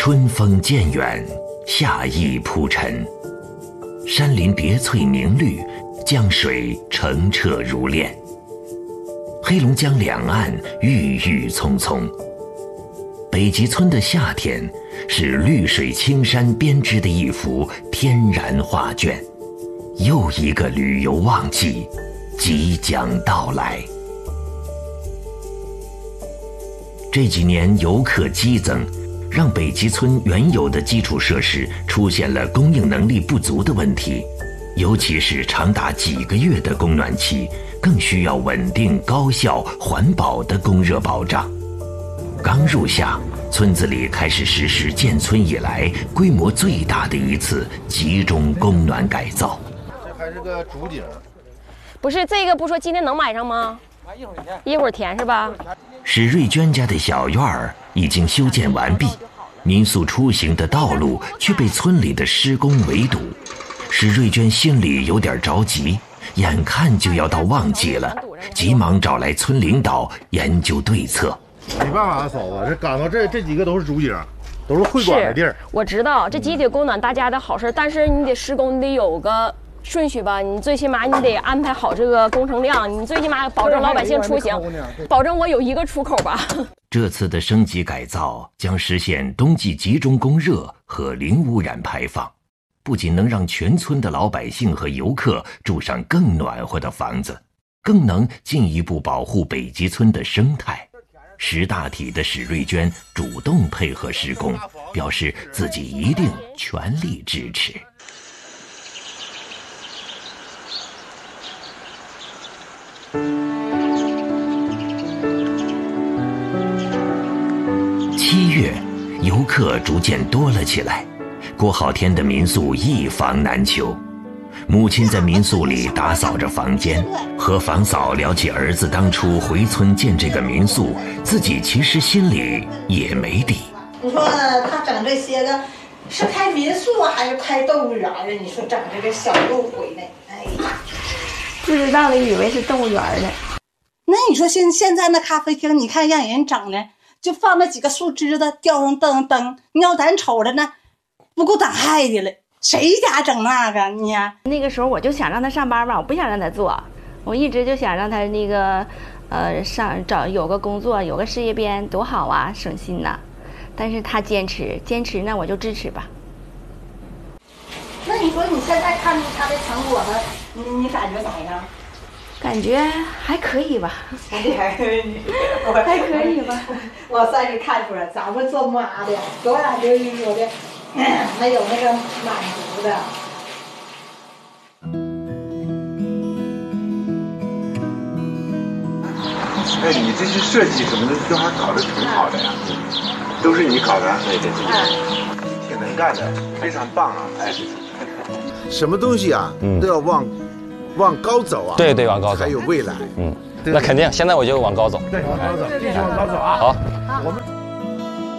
春风渐远，夏意铺陈，山林叠翠凝绿，江水澄澈如练。黑龙江两岸郁郁葱葱。北极村的夏天是绿水青山编织的一幅天然画卷，又一个旅游旺季即将到来。这几年游客激增，让北极村原有的基础设施出现了供应能力不足的问题，尤其是长达几个月的供暖期，更需要稳定、高效、环保的供热保障。刚入夏，村子里开始实施建村以来规模最大的一次集中供暖改造。 这还是个主景， 不是这个，不说今天能买上吗？一会儿填是吧？ 史瑞娟家的小院儿已经修建完毕，民宿出行的道路却被村里的施工围堵。史瑞娟心里有点着急，眼看就要到旺季了，急忙找来村领导研究对策。 没办法啊，嫂子，这赶到这几个都是主景，都是会馆的地儿。 我知道这集体供暖大家的好事，但是你得施工，你得有个顺序吧，你最起码你得安排好这个工程量，你最起码保证老百姓出行，保证我有一个出口吧。 这次的升级改造将实现冬季集中供热和零污染排放，不仅能让全村的老百姓和游客住上更暖和的房子，更能进一步保护北极村的生态。识大体的史瑞娟主动配合施工，表示自己一定全力支持。7月，游客逐渐多了起来，过好天的民宿一房难求。母亲在民宿里打扫着房间，和房嫂聊起儿子当初回村建这个民宿，自己其实心里也没底。 你说他整这些个，是开民宿还是开动物园啊？你说整这个小路回来，哎呀， 不知道的以为是动物园呢。 那你说现在那咖啡厅，你看让人整的，就放那几个树枝子，吊上灯，你要咱瞅着呢，不够胆害的了。谁家整那个你呀？ 那个时候我就想让他上班吧，我不想让他做，我一直就想让他那个有个工作，有个事业编，多好啊，省心呐。但是他坚持，那我就支持吧。 那你说你现在看他的成果呢，你感觉咋样？ 感觉还可以吧， 还可以， 还可以吧。 我算是看出来，咱们做妈的，多少就是有的。没有那个满足的。 哎，你这些设计什么的都还搞得挺好的呀，都是你搞的？对，挺能干的，非常棒啊！哎， 什么东西啊，都要往高走啊。 对，往高走， 才有未来。 那肯定，现在我就往高走。 对，往高走，继续往高走啊！ 好， 我们。